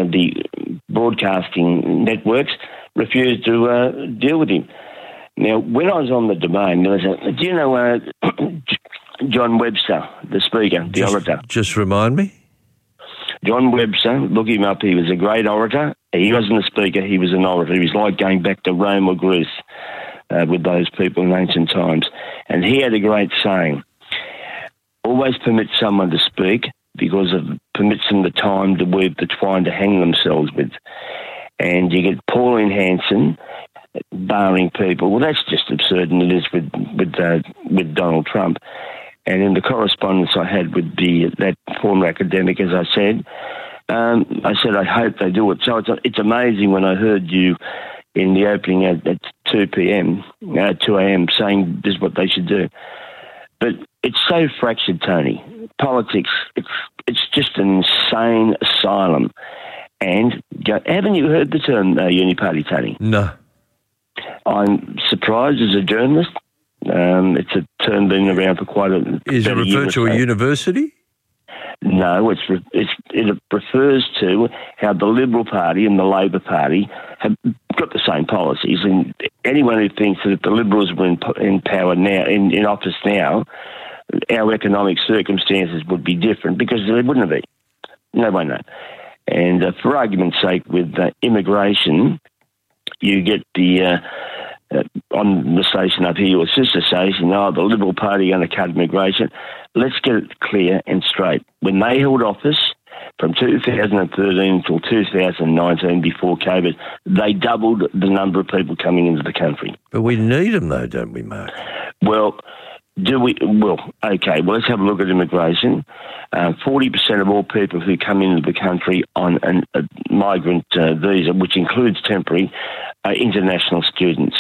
the broadcasting networks refused to deal with him. Now, when I was on the Domain, there was do you know John Webster, the speaker, the orator? Just remind me. John Webster, look him up. He was a great orator. He wasn't a speaker. He was an orator. He was like going back to Rome or Greece with those people in ancient times. And he had a great saying, always permit someone to speak because it permits them the time to weave the twine to hang themselves with. And you get Pauline Hanson barring people. Well, that's just absurd, and it is with Donald Trump. And in the correspondence I had with that former academic, as I said I hope they do it. So it's amazing when I heard you in the opening at 2 a.m. saying this is what they should do. But it's so fractured, Tony. Politics, it's just an insane asylum. And haven't you heard the term uniparty, Tony? No. I'm surprised as a journalist. It's a term been around for quite a... Is it referred to a university? No, it refers to how the Liberal Party and the Labor Party have got the same policies, and anyone who thinks that if the Liberals were in power now, in office now, our economic circumstances would be different, because they wouldn't be. No one knows. And for argument's sake, with immigration, you get the... on the station up here, your sister station, the Liberal Party going to cut immigration. Let's get it clear and straight. When they held office from 2013 until 2019, before COVID, they doubled the number of people coming into the country. But we need them, though, don't we, Mark? Well, do we? Well, okay. Well, let's have a look at immigration. 40% of all people who come into the country on a migrant visa, which includes temporary, are international students.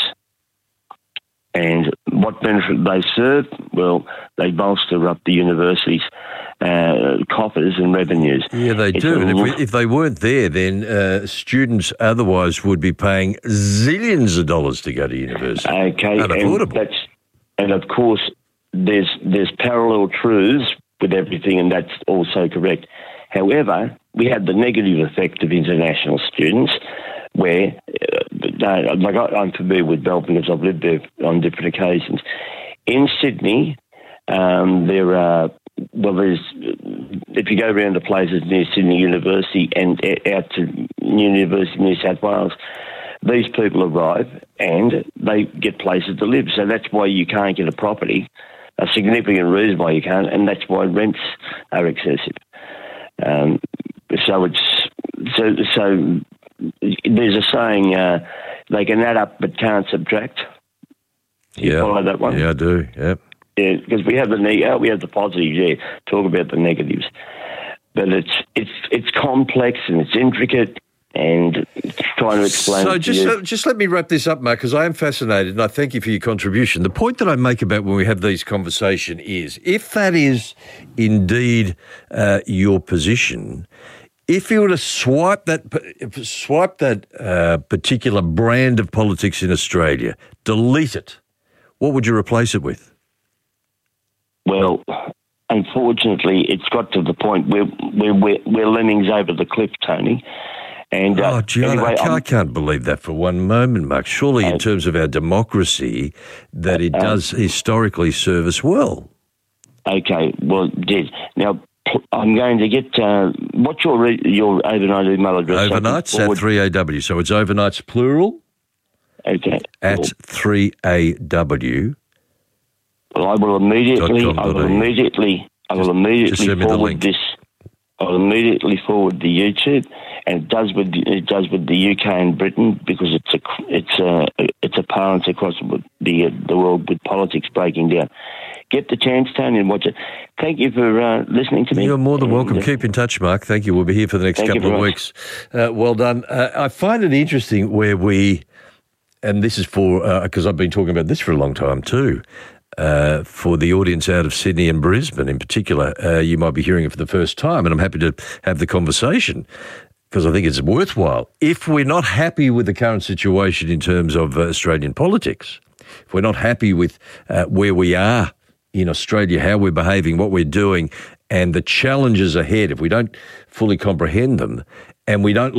And what benefit they serve? Well, they bolster up the universities' coffers and revenues. Yeah, they do. And if they weren't there, then students otherwise would be paying zillions of dollars to go to university. Okay, unaffordable. And of course, there's parallel truths with everything, and that's also correct. However, we have the negative effect of international students, where, I'm familiar with Melbourne because I've lived there on different occasions. In Sydney, there's, if you go around the places near Sydney University and out to University of New South Wales, these people arrive and they get places to live. So that's why you can't get a property, a significant reason why you can't, and that's why rents are excessive. So there's a saying, they can add up but can't subtract. You follow that one? Yeah, I do, yep. Yeah, because we have the positives, talk about the negatives. But it's complex and it's intricate, and trying to explain so it to you. just let me wrap this up, Mark, because I am fascinated, and I thank you for your contribution. The point that I make about when we have these conversations is, if that is indeed your position, if you were to swipe that particular brand of politics in Australia, delete it, what would you replace it with? Well, unfortunately, it's got to the point where we're lemmings over the cliff, Tony. And anyway, I can't believe that for one moment, Mark. Surely, in terms of our democracy, that it does historically serve us well. Okay, well, it did. Now, I'm going to get... what's your overnight email address? Overnights at 3AW. So it's overnights plural. Okay. At 3AW. Well, I will immediately forward this. I'll immeditely forward the YouTube, and it does with the UK and Britain, because it's a balance across the world with politics breaking down. Get the chance, Tony, and watch it. Thank you for listening to me. You're more than welcome. Keep in touch, Mark. Thank you. We'll be here for the next couple of weeks. Well done. I find it interesting where we, and this is for, because I've been talking about this for a long time too, for the audience out of Sydney and Brisbane in particular, you might be hearing it for the first time, and I'm happy to have the conversation because I think it's worthwhile. If we're not happy with the current situation in terms of Australian politics, if we're not happy with where we are in Australia, how we're behaving, what we're doing, and the challenges ahead, if we don't fully comprehend them, and we don't